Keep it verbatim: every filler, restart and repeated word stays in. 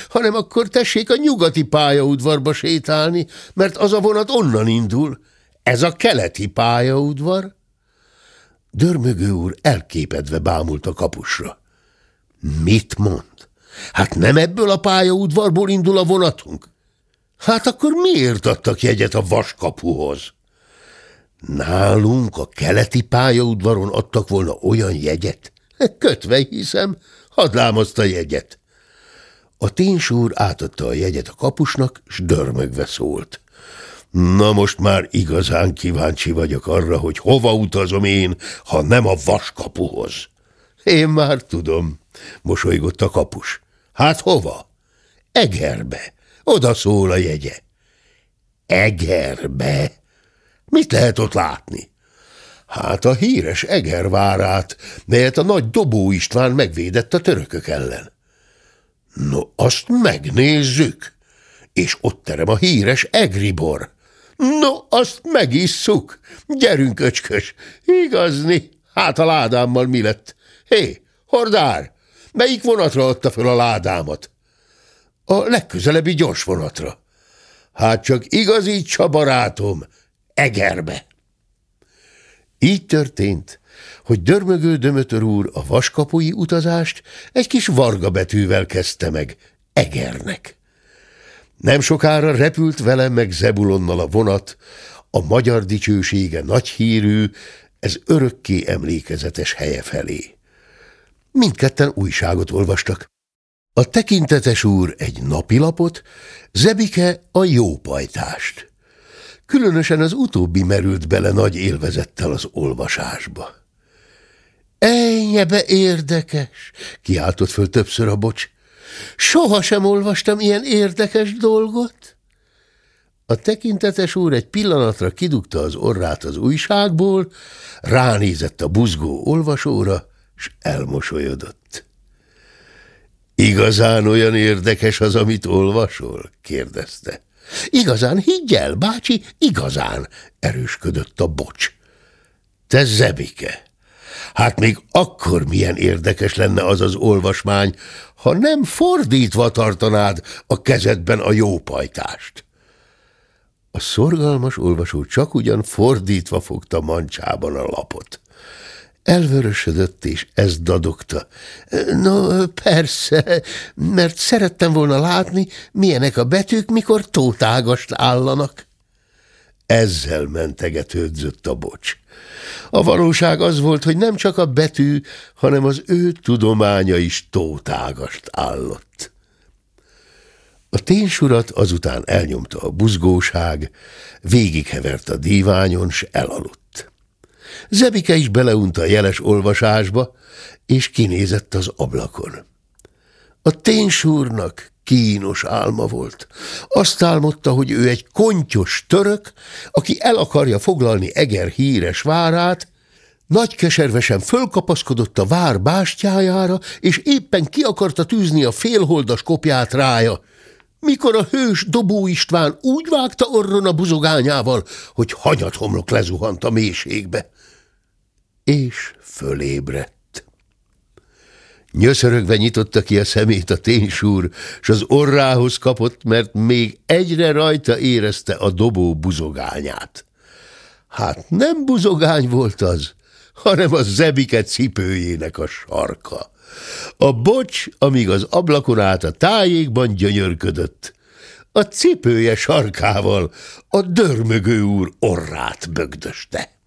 hanem akkor tessék a nyugati pályaudvarba sétálni, mert az a vonat onnan indul. Ez a keleti pályaudvar. Dörmögő úr elképedve bámult a kapusra. Mit mond? Hát nem ebből a pályaudvarból indul a vonatunk? Hát akkor miért adtak jegyet a Vaskapuhoz? Nálunk a keleti pályaudvaron adtak volna olyan jegyet? Kötve hiszem, hadd lámaszt a jegyet. A ténsúr átadta a jegyet a kapusnak, s dörmögve szólt. Na most már igazán kíváncsi vagyok arra, hogy hova utazom én, ha nem a Vaskapuhoz. Én már tudom, mosolygott a kapus. Hát hova? Egerbe. Oda szól a jegye. Egerbe? Mit lehet ott látni? Hát a híres Eger várát, melyet a nagy Dobó István megvédett a törökök ellen. No, azt megnézzük. És ott terem a híres Egribor. No, azt megisszuk. Gyerünk, öcskös. Igazni. Hát a ládámmal mi lett? Hé, hordár, melyik vonatra adta fel a ládámat? A legközelebbi gyors vonatra. Hát csak igazítsa, barátom, Egerbe. Így történt, hogy Dörmögő Dömötör úr a vaskapui utazást egy kis varga betűvel kezdte meg, Egernek. Nem sokára repült vele meg Zebulonnal a vonat, a magyar dicsősége nagy hírű, ez örökké emlékezetes helye felé. Mindketten újságot olvastak. A tekintetes úr egy napilapot, Zebike a Jópajtást. Különösen az utóbbi merült bele nagy élvezettel az olvasásba. Ejnyebe érdekes, kiáltott föl többször a Bocs. Soha sem olvastam ilyen érdekes dolgot. A tekintetes úr egy pillanatra kidugta az orrát az újságból, ránézett a buzgó olvasóra, s elmosolyodott. Igazán olyan érdekes az, amit olvasol? kérdezte. Igazán, higgy el, bácsi, igazán, erősködött a Bocs. Te Zebike, hát még akkor milyen érdekes lenne az az olvasmány, ha nem fordítva tartanád a kezedben a Jópajtást. A szorgalmas olvasó csak ugyan fordítva fogta mancsában a lapot. Elvörösödött, és ezt dadogta. No, persze, mert szerettem volna látni, milyenek a betűk, mikor tótágast állanak. Ezzel mentegetődzött a Bocs. A valóság az volt, hogy nem csak a betű, hanem az ő tudománya is tótágast állott. A ténsurat azután elnyomta a buzgóság, végighevert a díványon, s elaludt. Zebike is beleunta a jeles olvasásba, és kinézett az ablakon. A ténsúrnak kínos álma volt. Azt álmodta, hogy ő egy kontyos török, aki el akarja foglalni Eger híres várát, nagykeservesen fölkapaszkodott a vár bástyájára, és éppen ki akarta tűzni a félholdas kopját rája, mikor a hős Dobó István úgy vágta orron a buzogányával, hogy hanyathomlok lezuhant a mélységbe. És fölébredt. Nyöszörögve nyitotta ki a szemét a ténsúr, s az orrához kapott, mert még egyre rajta érezte a dobó buzogányát. Hát nem buzogány volt az, hanem a Zebike cipőjének a sarka. A Bocs, amíg az ablakon át a tájékban gyönyörködött, a cipője sarkával a Dörmögő úr orrát bögdöste.